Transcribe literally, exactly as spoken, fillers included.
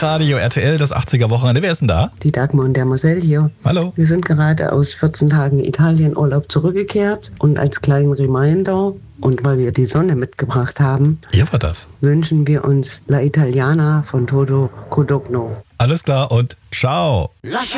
Hitradio R T L, das achtziger-Wochenende. Wer ist denn da? Die Dagmar und der Marcel hier. Hallo. Wir sind gerade aus vierzehn Tagen Italienurlaub zurückgekehrt und als kleinen Reminder und weil wir die Sonne mitgebracht haben, Hier war das. wünschen wir uns La Italiana von Toto Codogno. Alles klar und ciao.